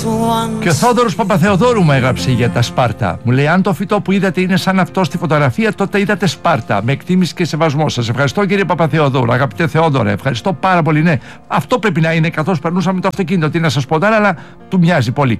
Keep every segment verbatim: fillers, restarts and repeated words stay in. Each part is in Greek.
Και ο Θόδωρος Παπαθεοδόρου μου έγραψε για τα Σπάρτα. Μου λέει: αν το φυτό που είδατε είναι σαν αυτό στη φωτογραφία, τότε είδατε Σπάρτα. Με εκτίμηση και σεβασμό. Σας ευχαριστώ, κύριε Παπαθεοδόρου. Αγαπητέ Θεόδωρε, ευχαριστώ πάρα πολύ. Ναι, αυτό πρέπει να είναι καθώς περνούσαμε το αυτοκίνητο. Τι να σας πω τώρα, αλλά του μοιάζει πολύ.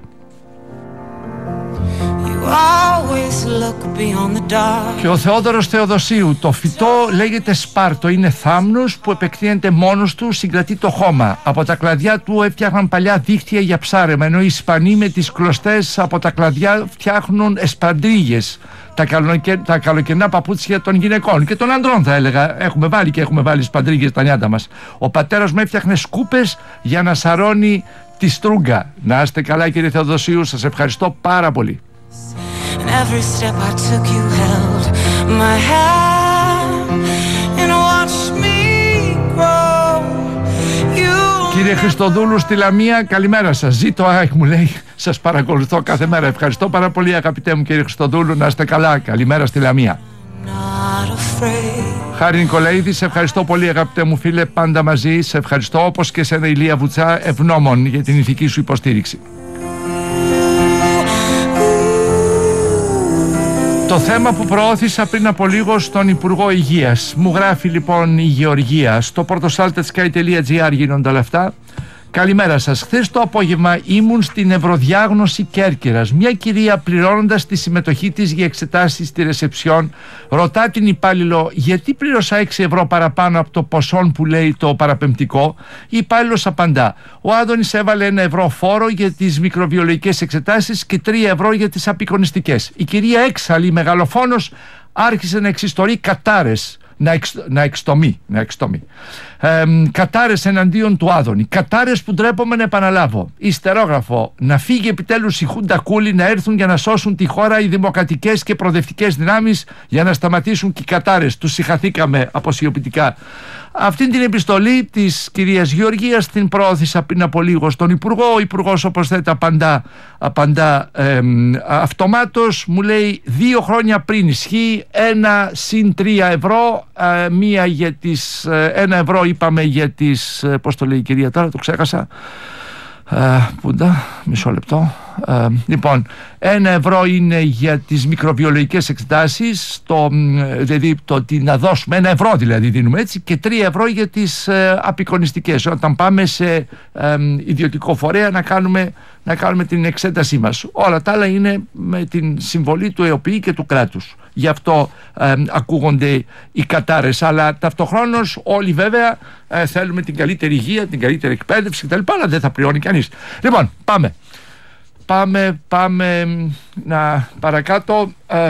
Και ο Θεόδωρος Θεοδοσίου: το φυτό λέγεται Σπάρτο, είναι θάμνος που επεκτείνεται μόνος του, συγκρατεί το χώμα. Από τα κλαδιά του έφτιαχναν παλιά δίχτυα για ψάρεμα, ενώ οι Ισπανοί με τις κλωστές από τα κλαδιά φτιάχνουν εσπαντρίγες, τα, καλοκαι... τα καλοκαιρινά παπούτσια των γυναικών και των ανδρών, θα έλεγα. Έχουμε βάλει και έχουμε βάλει σπαντρίγες στα νιάτα μας. Ο πατέρας μου έφτιαχνε σκούπες για να σαρώνει τη στρούγκα. Να είστε καλά, κύριε Θεοδοσίου, σας ευχαριστώ πάρα πολύ. And every step I took you held my hand and watched me grow. You... Κύριε Χριστοδούλου στη Λαμία, καλημέρα σας. Ζήτω Άχ, μου λέει, σας παρακολουθώ κάθε μέρα. Ευχαριστώ πάρα πολύ, αγαπητέ μου κύριε Χριστοδούλου, να είστε καλά. Καλημέρα στη Λαμία. Χάρη Νικολαίδη, σε ευχαριστώ πολύ, αγαπητέ μου φίλε, πάντα μαζί. Σε ευχαριστώ, όπως και σε Ηλία Βουτσά, ευγνώμων για την ηθική σου υποστήριξη. Το θέμα που προώθησα πριν από λίγο στον Υπουργό Υγείας. Μου γράφει λοιπόν η Γεωργία στο portosaltetsky τελεία gr, γίνονται όλα αυτά. Καλημέρα σας. Χθες το απόγευμα ήμουν στην Ευρωδιάγνωση Κέρκυρας. Μια κυρία, πληρώνοντας τη συμμετοχή της για εξετάσεις στη ρεσεψιόν, ρωτά την υπάλληλο γιατί πλήρωσα έξι ευρώ παραπάνω από το ποσό που λέει το παραπεμπτικό. Η υπάλληλος απαντά: ο Άδωνης έβαλε ένα ευρώ φόρο για τις μικροβιολογικές εξετάσεις και τρία ευρώ για τις απεικονιστικές. Η κυρία, έξαλλη μεγαλοφόνος, άρχισε να εξιστορεί κατάρες. Να, εξ, να εξτομεί, να εξτομεί. Ε, κατάρες εναντίον του Άδωνη. Κατάρες που ντρέπομαι να επαναλάβω. Ιστερόγραφο: να φύγει επιτέλους η Χούντα Κούλη, να έρθουν για να σώσουν τη χώρα οι δημοκρατικές και προοδευτικές δυνάμεις, για να σταματήσουν και οι κατάρες. Τους συγχαθήκαμε αποσιοποιητικά. Αυτή την επιστολή της κυρίας Γεωργίας την προώθησα πριν από λίγο στον Υπουργό. Ο Υπουργός, όπως θέτε, απαντά, απαντά ε, αυτομάτως. Μου λέει: δύο χρόνια πριν ισχύει, ένα συν τρία ευρώ, ε, μία για τις, ε, ένα ευρώ είπαμε για τις, ε, πώς το λέει η κυρία τώρα, το ξέχασα. Uh, πούντα, μισό λεπτό. Uh, λοιπόν, ένα ευρώ είναι για τις μικροβιολογικές εξετάσεις, το, δηλαδή το ότι να δώσουμε ένα ευρώ, δηλαδή δίνουμε έτσι, και τρία ευρώ για τις uh, απεικονιστικές, όταν πάμε σε uh, ιδιωτικό φορέα να κάνουμε, να κάνουμε την εξέτασή μας. Όλα τα άλλα είναι με την συμβολή του ΕΟΠΗ και του κράτους. Γι' αυτό ε, ακούγονται οι κατάρες, αλλά ταυτοχρόνως όλοι βέβαια ε, θέλουμε την καλύτερη υγεία, την καλύτερη εκπαίδευση κτλ, αλλά δεν θα πληρώνει κανείς. Λοιπόν, πάμε. Πάμε, πάμε να παρακάτω. Ε,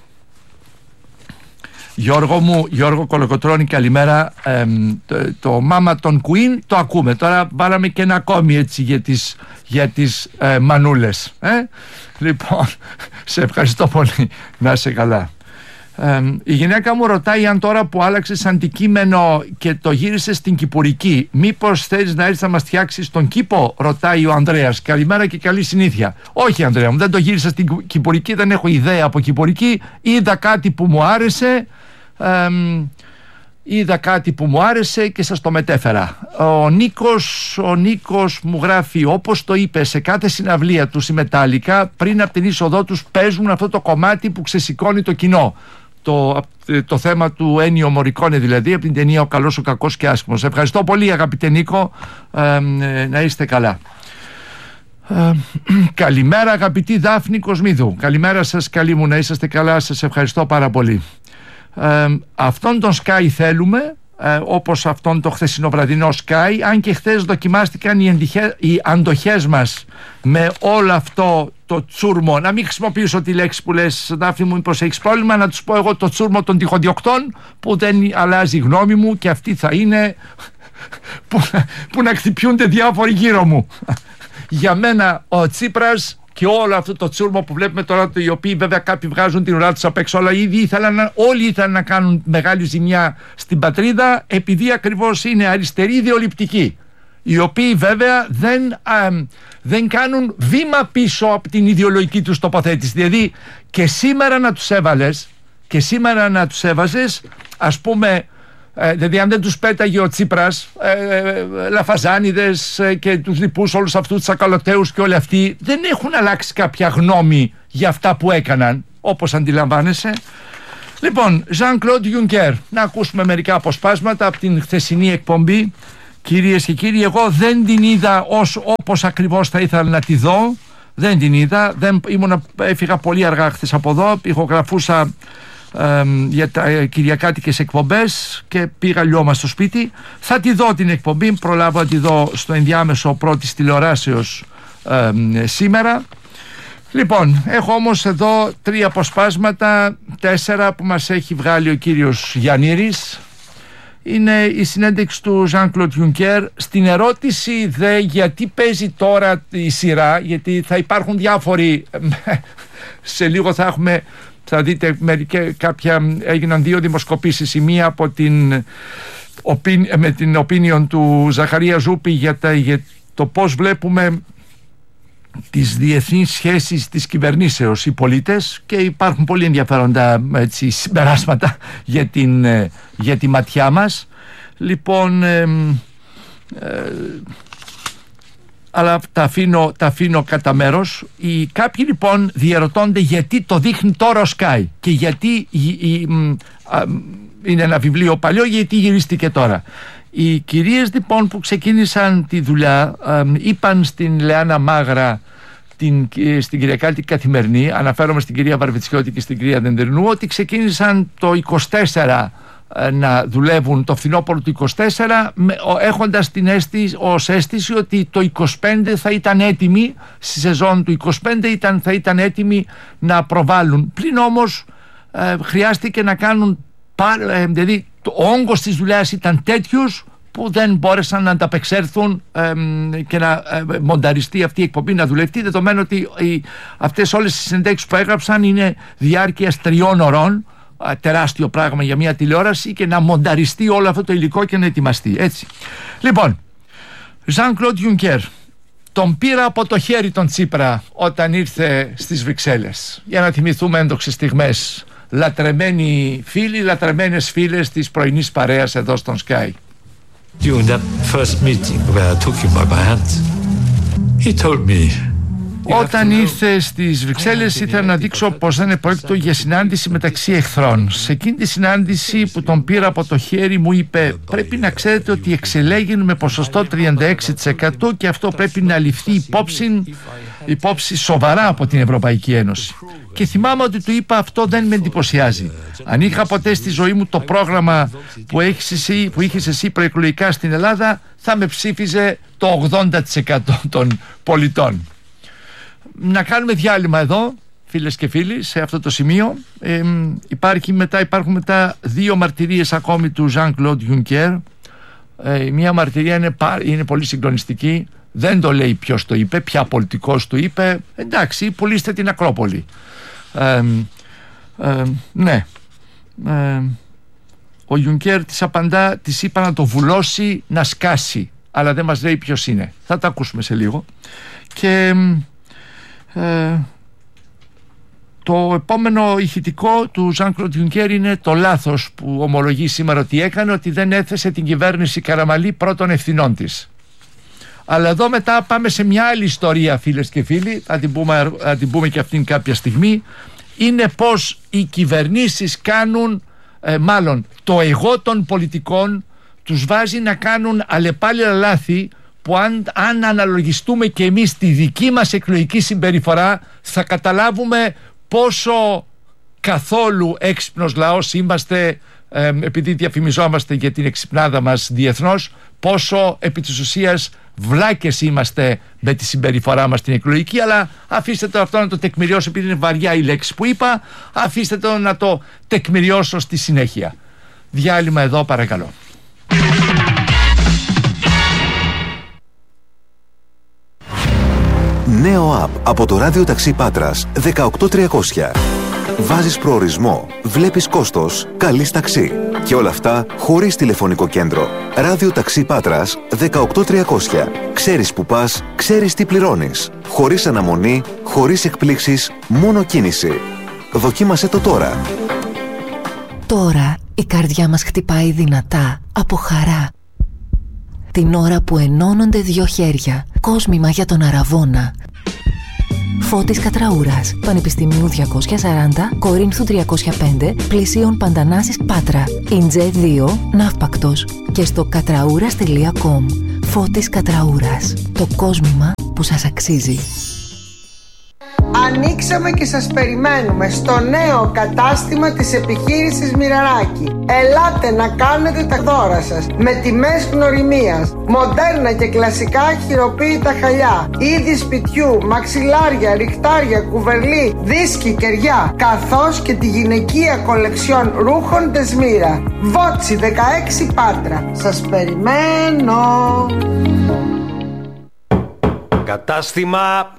Γιώργο μου, Γιώργο Κολοκοτρώνη, καλημέρα. Ε, το, το μάμα των Queen το ακούμε. Τώρα βάλαμε και ένα ακόμη έτσι για τις, για τις ε, μανούλες. Ε? Λοιπόν, σε ευχαριστώ πολύ. Να είσαι καλά. Ε, η γυναίκα μου ρωτάει αν τώρα που άλλαξες αντικείμενο και το γύρισες στην Κυπουρική, μήπως θέλεις να έρθεις να μας φτιάξεις τον κήπο, ρωτάει ο Ανδρέας. Καλημέρα και καλή συνήθεια. Όχι, Ανδρέα μου, δεν το γύρισα στην Κυπουρική, δεν έχω ιδέα από Κυπουρική. Είδα κάτι που μου άρεσε. Ε, Είδα κάτι που μου άρεσε και σας το μετέφερα. Ο Νίκος, ο Νίκος μου γράφει: όπως το είπε, σε κάθε συναυλία του η Μετάλλικα πριν από την είσοδό τους παίζουν αυτό το κομμάτι που ξεσηκώνει το κοινό. Το, το θέμα του Ennio Morricone, δηλαδή, από την ταινία Ο καλός, ο κακός και άσχημος. Ευχαριστώ πολύ, αγαπητέ Νίκο, ε, ε, να είστε καλά. Ε, καλημέρα, αγαπητή Δάφνη Κοσμίδου. Καλημέρα σας, καλή μου, να είσαστε καλά. Σας ευχαριστώ πάρα πολύ. Ε, αυτόν τον Sky θέλουμε, ε, όπως αυτόν το χθεσινοβραδινό Sky, αν και χθες δοκιμάστηκαν οι, εντυχε, οι αντοχές μας με όλο αυτό το τσούρμο. Να μην χρησιμοποιήσω τη λέξη που λες, Δάφνη μου, μήπως έχεις πρόβλημα, να τους πω εγώ το τσούρμο των τυχοδιοκτών, που δεν αλλάζει η γνώμη μου και αυτή θα είναι που, που να χτυπιούνται διάφοροι γύρω μου. Για μένα ο Τσίπρας και όλο αυτό το τσούρμο που βλέπουμε τώρα, οι οποίοι βέβαια κάποιοι βγάζουν την ουρά τους απ' έξω, αλλά ήδη ήθελαν, όλοι ήθελαν να κάνουν μεγάλη ζημιά στην πατρίδα, επειδή ακριβώς είναι αριστεροί ιδεολειπτικοί, οι οποίοι βέβαια δεν, α, δεν κάνουν βήμα πίσω από την ιδεολογική τους τοποθέτηση. Δηλαδή και σήμερα να τους έβαλες, και σήμερα να τους έβαζες, ας πούμε, Ε, δηλαδή αν δεν τους πέταγε ο Τσίπρας, ε, ε, Λαφαζάνιδες ε, και τους λοιπούς όλους αυτούς τους ακαλωτέους και όλοι αυτοί δεν έχουν αλλάξει κάποια γνώμη για αυτά που έκαναν, όπως αντιλαμβάνεσαι. Λοιπόν, Jean-Claude Juncker, να ακούσουμε μερικά αποσπάσματα από την χθεσινή εκπομπή. Κυρίες και κύριοι, εγώ δεν την είδα ως, όπως ακριβώς θα ήθελα να τη δω. Δεν την είδα, δεν, ήμουνα, έφυγα πολύ αργά χθες από εδώ, ηχογραφούσα ε, για τα ε, κυριακάτικες εκπομπές και πήγα λιώμα στο σπίτι. Θα τη δω την εκπομπή, προλάβω να τη δω στο ενδιάμεσο πρώτης τηλεοράσεως ε, σήμερα. Λοιπόν, έχω όμως εδώ τρία αποσπάσματα, τέσσερα που μας έχει βγάλει ο κύριος Γιαννήρης. Είναι η συνέντευξη του Jean-Claude Juncker στην ερώτηση δε γιατί παίζει τώρα η σειρά, γιατί θα υπάρχουν διάφοροι, σε λίγο θα έχουμε, θα δείτε μερικές, κάποια, έγιναν δύο δημοσκοπήσεις, η μία από την, με την opinion του Ζαχαρία Ζούπη για, τα, για το πώς βλέπουμε τις διεθνείς σχέσεις της κυβερνήσεως οι πολίτες, και υπάρχουν πολύ ενδιαφέροντα έτσι, συμπεράσματα για, την, για τη ματιά μας. Λοιπόν ε, ε, αλλά τα αφήνω, τα αφήνω κατά μέρος. Οι, κάποιοι λοιπόν διαρωτώνται γιατί το δείχνει τώρα ο Sky και γιατί η, η, α, είναι ένα βιβλίο παλιό, γιατί γυρίστηκε τώρα. Οι κυρίες λοιπόν που ξεκίνησαν τη δουλειά ε, είπαν στην Λεάνα Μάγρα, την, στην Κυριακάτικη Καθημερινή, αναφέρομαι στην κυρία Βαρβιτσιώτη και στην κυρία Δεντερνού, ότι ξεκίνησαν το είκοσι τέσσερα ε, να δουλεύουν, το φθινόπωρο του είκοσι τέσσερα, με, ο, έχοντας την αίσθηση, ως αίσθηση ότι το είκοσι πέντε θα ήταν έτοιμοι, στη σεζόν του είκοσι πέντε ήταν, θα ήταν έτοιμοι να προβάλλουν. Πλην όμως ε, χρειάστηκε να κάνουν, ε, δηλαδή ο όγκος της δουλειάς ήταν τέτοιος που δεν μπόρεσαν να ανταπεξέλθουν ε, και να ε, μονταριστεί αυτή η εκπομπή, να δουλευτεί, δεδομένου ότι οι, αυτές όλες οι συνεντεύξεις που έγραψαν είναι διάρκειας τριών ωρών, ε, τεράστιο πράγμα για μια τηλεόραση, και να μονταριστεί όλο αυτό το υλικό και να ετοιμαστεί, έτσι. Λοιπόν, Jean-Claude Juncker, τον πήρα από το χέρι τον Τσίπρα όταν ήρθε στις Βρυξέλλες, για να θυμηθούμε έντοξες στιγμές. Λατρεμένοι φίλοι, λατρεμένες φίλες της πρωινής παρέας εδώ στον Sky. During that first meeting where I took him by my hand, he told me. Όταν ήρθε στις Βρυξέλλες ήθελα να δείξω πως δεν επρόκειτο για συνάντηση μεταξύ εχθρών. Σε εκείνη τη συνάντηση που τον πήρα από το χέρι μου είπε: πρέπει να ξέρετε ότι εξελέγην με ποσοστό τριάντα έξι τοις εκατό και αυτό πρέπει να ληφθεί υπόψη, υπόψη σοβαρά από την Ευρωπαϊκή Ένωση. Και θυμάμαι ότι του είπα: αυτό δεν με εντυπωσιάζει. Αν είχα ποτέ στη ζωή μου το πρόγραμμα που έχεις εσύ, που είχες εσύ προεκλογικά στην Ελλάδα, θα με ψήφιζε το ογδόντα τοις εκατό των πολιτών. Να κάνουμε διάλειμμα εδώ, φίλες και φίλοι, σε αυτό το σημείο. Ε, υπάρχει μετά, υπάρχουν μετά δύο μαρτυρίες ακόμη του Jean-Claude Juncker. Ε, μία μαρτυρία είναι, είναι πολύ συγκλονιστική. Δεν το λέει ποιος το είπε, ποια πολιτικός το είπε. Εντάξει, πουλήστε την Ακρόπολη. Ε, ε, ναι. Ε, ο Juncker της απαντά, της είπα να το βουλώσει, να σκάσει. Αλλά δεν μας λέει ποιος είναι. Θα τα ακούσουμε σε λίγο. Και... Ε, το επόμενο ηχητικό του Jean-Claude Juncker είναι το λάθος που ομολογεί σήμερα ότι έκανε, ότι δεν έθεσε την κυβέρνηση Καραμανλή πρώτων ευθυνών της. Αλλά εδώ μετά πάμε σε μια άλλη ιστορία, φίλες και φίλοι, θα την πούμε, θα την πούμε και αυτήν κάποια στιγμή. Είναι πως οι κυβερνήσεις κάνουν, ε, μάλλον το εγώ των πολιτικών τους βάζει να κάνουν αλλεπάλληλα λάθη, που αν, αν αναλογιστούμε και εμείς τη δική μας εκλογική συμπεριφορά, θα καταλάβουμε πόσο καθόλου έξυπνος λαός είμαστε, ε, επειδή διαφημιζόμαστε για την εξυπνάδα μας διεθνώς, πόσο επί της ουσίας βλάκες είμαστε με τη συμπεριφορά μας την εκλογική. Αλλά αφήστε το αυτό να το τεκμηριώσω, επειδή είναι βαριά η λέξη που είπα, αφήστε το να το τεκμηριώσω στη συνέχεια. Διάλειμμα εδώ, παρακαλώ. Νέο app από το ράδιο ταξί Πάτρας δεκαοκτώ τριακόσια. Βάζεις προορισμό, βλέπεις κόστος, καλείς ταξί. Και όλα αυτά χωρίς τηλεφωνικό κέντρο. Ράδιο ταξί Πάτρας δεκαοκτώ τριακόσια. Ξέρεις που πας, ξέρεις τι πληρώνεις. Χωρίς αναμονή, χωρίς εκπλήξεις, μόνο κίνηση. Δοκίμασέ το τώρα. Τώρα Η καρδιά μας χτυπάει δυνατά από χαρά. Την ώρα που ενώνονται δύο χέρια. Κόσμημα για τον Αραβώνα. Φώτης Κατραούρας, Πανεπιστημίου διακόσια σαράντα, Κορίνθου τριακόσια πέντε, Πλησίων Παντανάσης Πάτρα, Ιντζέ δύο, Ναύπακτος και στο κατραούρας τελεία κομ. Φώτης Κατραούρας, το κόσμημα που σας αξίζει. Ανοίξαμε και σας περιμένουμε στο νέο κατάστημα της επιχείρησης Μοιραράκη. Ελάτε να κάνετε τα δώρα σας με τιμές γνωριμίας, μοντέρνα και κλασικά χειροποίητα χαλιά, είδη σπιτιού, μαξιλάρια, ριχτάρια, κουβερλί, δίσκοι, κεριά, καθώς και τη γυναικεία κολεξιόν ρούχων Δεσμύρα. Βότσι δεκαέξι Πάτρα. Σας περιμένω. Κατάστημα...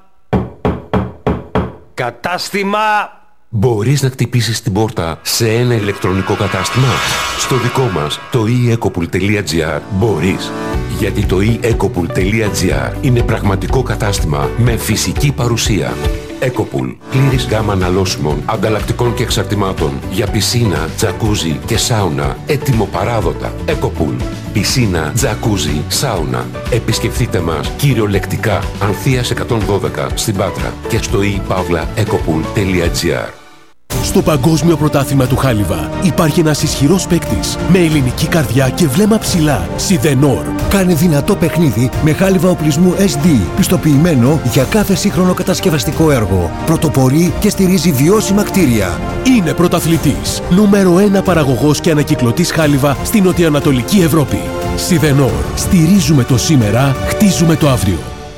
Κατάστημα... Μπορείς να χτυπήσεις την πόρτα σε ένα ηλεκτρονικό κατάστημα? Στο δικό μας, το e ecopool τελεία gr, μπορείς. Γιατί το e ecopool τελεία gr είναι πραγματικό κατάστημα με φυσική παρουσία. Ecopool, πλήρης γάμα αναλώσιμων, ανταλλακτικών και εξαρτημάτων για πισίνα, τζακούζι και σάουνα, έτοιμο παράδοτα. Ecopool, πισίνα, τζακούζι, σάουνα. Επισκεφτείτε μας κυριολεκτικά Ανθείας εκατόν δώδεκα στην Πάτρα και στο e pavla ecopool τελεία gr. Στο Παγκόσμιο Πρωτάθλημα του Χάλιβα υπάρχει ένας ισχυρός παίκτης με ελληνική καρδιά και βλέμμα ψηλά. Σιδενόρ. Κάνει δυνατό παιχνίδι με χάλιβα οπλισμού ες ντι, πιστοποιημένο για κάθε σύγχρονο κατασκευαστικό έργο. Πρωτοπορεί και στηρίζει βιώσιμα κτίρια. Είναι πρωταθλητής. Νούμερο ένα παραγωγός και ανακυκλωτής χάλιβα στην νοτιοανατολική Ευρώπη. Σιδενόρ. Στηρίζουμε το σήμερα, χτίζουμε το αύριο.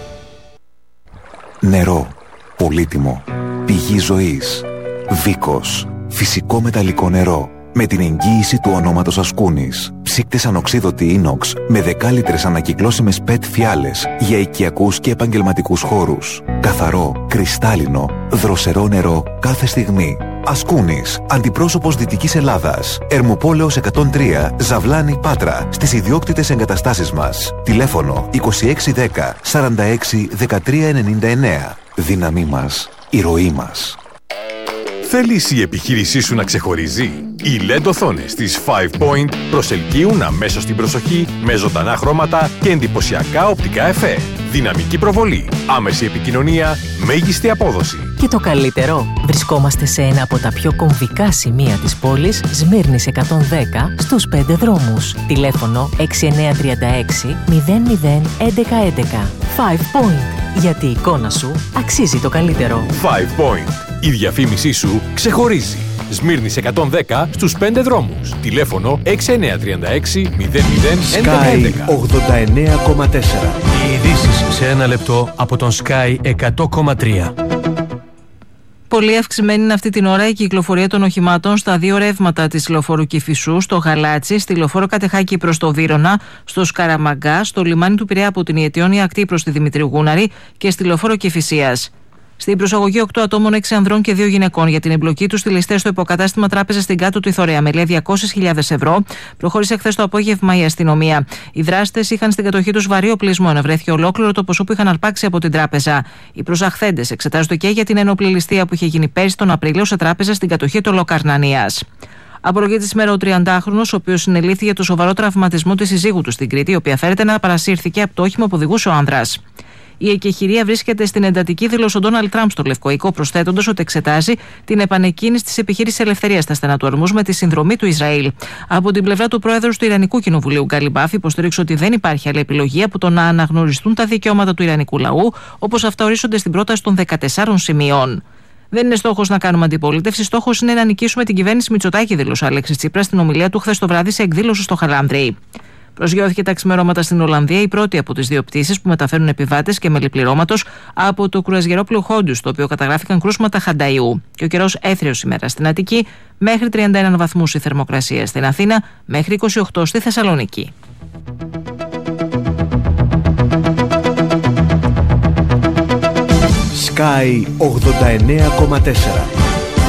Νερό. Πολύτιμο. Πηγή ζωής. Βίκος. Φυσικό μεταλλικό νερό. Με την εγγύηση του ονόματος Ασκούνης. Ψύκτες ανοξίδωτη ίνοξ με δέκα λίτρες ανακυκλώσιμες πετ φιάλες για οικιακούς και επαγγελματικούς χώρους. Καθαρό, κρυστάλλινο, δροσερό νερό κάθε στιγμή. Ασκούνης, αντιπρόσωπος Δυτικής Ελλάδας. Ερμοπόλεως εκατόν τρία, Ζαβλάνη, Πάτρα, στις ιδιόκτητες εγκαταστάσεις μας. Τηλέφωνο είκοσι έξι δέκα σαράντα έξι δεκατρία ενενήντα εννέα. Δύναμή μας, η ροή μας. Θέλεις η επιχείρησή σου να ξεχωρίζει? Οι ελ ι ντι οθόνες της Five Point προσελκύουν αμέσως την προσοχή με ζωντανά χρώματα και εντυπωσιακά οπτικά εφέ. Δυναμική προβολή, άμεση επικοινωνία, μέγιστη απόδοση. Και το καλύτερο, βρισκόμαστε σε ένα από τα πιο κομβικά σημεία της πόλης, Σμύρνης εκατόν δέκα, στους πέντε δρόμους. Τηλέφωνο έξι εννιά τρία έξι μηδέν μηδέν έντεκα έντεκα. Five Point. Γιατί η εικόνα σου αξίζει το καλύτερο. Five Point. Η διαφήμισή σου ξεχωρίζει. Σμύρνης εκατόν δέκα στους πέντε δρόμους. Τηλέφωνο έξι εννιά τρία έξι μηδέν μηδέν έντεκα έντεκα. Sky ογδόντα εννέα κόμμα τέσσερα. Οι ειδήσεις σε ένα λεπτό από τον Sky εκατό κόμμα τρία. Πολύ αυξημένη είναι αυτή την ώρα η κυκλοφορία των οχημάτων στα δύο ρεύματα της λεωφόρου Κηφισού, στο Γαλάτσι, στη λεωφόρο Κατεχάκη προς το Βύρωνα, στο Σκαραμαγκά, στο λιμάνι του Πειραιά από την Ιετιόνια ακτή προς τη Δημητρίου Γούναρη και στη λεωφόρο Κηφισίας. Στην προσαγωγή οκτώ ατόμων, έξι ανδρών και δύο γυναικών για την εμπλοκή του στη ληστεία στο υποκατάστημα τράπεζα στην Κάτω του Ηθωρέα με διακόσιες χιλιάδες ευρώ, προχώρησε χθες το απόγευμα η αστυνομία. Οι δράστες είχαν στην κατοχή τους βαρύ οπλισμό, ενώ βρέθηκε ολόκληρο το ποσό που είχαν αρπάξει από την τράπεζα. Οι προσαχθέντες εξετάζονται και για την ένοπλη ληστεία που είχε γίνει πέρσι τον Απρίλιο σε τράπεζα στην κατοχή του Λοκαρνανίας. Απολογείται σήμερα ο τριαντάχρονος, ο οποίος συνελήφθη για το σοβαρό τραυματισμό της συζύγου του στην Κρήτη, η οποία φέρεται να παρασύρθηκε από το όχημα που οδηγούσε ο άνδρας. Η εκεχηρία βρίσκεται στην εντατική, δήλωσε ο Ντόναλντ Τραμπ στο Λευκό Οίκο, προσθέτοντας ότι εξετάζει την επανεκκίνηση της επιχείρησης ελευθερίας στα στενά του Ορμούζ με τη συνδρομή του Ισραήλ. Από την πλευρά του πρόεδρου του Ιρανικού Κοινοβουλίου, Γκάλι Μπάφ, υποστήριξε ότι δεν υπάρχει άλλη επιλογή από το να αναγνωριστούν τα δικαιώματα του Ιρανικού λαού, όπως αυτά ορίζονται στην πρόταση των δεκατεσσάρων σημείων. Δεν είναι στόχος να κάνουμε αντιπολίτευση. Στόχος είναι να νικήσουμε την κυβέρνηση Μητσοτάκη, δήλωσε ο Αλέξης Τσίπρας στην ομιλία του χθες το βράδυ σε εκδήλωση στο Χαλάνδρι. Προσγειώθηκε τα ξημερώματα στην Ολλανδία η πρώτη από τις δύο πτήσεις που μεταφέρουν επιβάτες και μελιπληρώματος από το κρουαζιερόπλοιο Χόντους, στο οποίο καταγράφηκαν κρούσματα χανταϊού. Και ο καιρός έθριος ημέρα στην Αττική, μέχρι τριάντα ένα βαθμούς η θερμοκρασία στην Αθήνα, μέχρι είκοσι οκτώ στη Θεσσαλονίκη. Sky ογδόντα εννέα κόμμα τέσσερα.